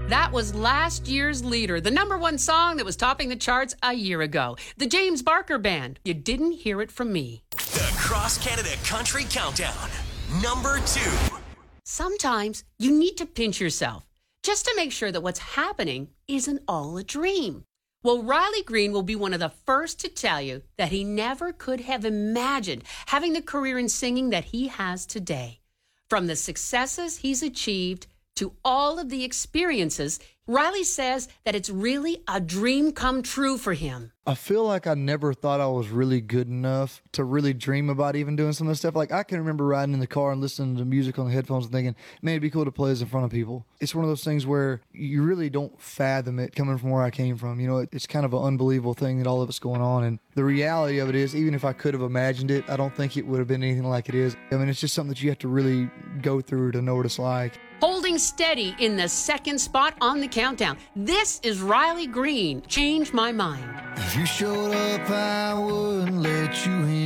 That was last year's leader, the #1 song that was topping the charts a year ago. The James Barker Band. You didn't hear it from me. The Cross Canada Country Countdown, #2. Sometimes you need to pinch yourself just to make sure that what's happening isn't all a dream. Well, Riley Green will be one of the first to tell you that he never could have imagined having the career in singing that he has today. From the successes he's achieved to all of the experiences, Riley says that it's really a dream come true for him. I feel like I never thought I was really good enough to really dream about even doing some of this stuff. Like, I can remember riding in the car and listening to music on the headphones and thinking, man, it'd be cool to play this in front of people. It's one of those things where you really don't fathom it coming from where I came from. You know, it's kind of an unbelievable thing that all of it's going on. And the reality of it is, even if I could have imagined it, I don't think it would have been anything like it is. I mean, it's just something that you have to really go through to know what it's like. Holding steady in the second spot on the countdown, this is Riley Green, Change My Mind. If you showed up, I wouldn't let you in.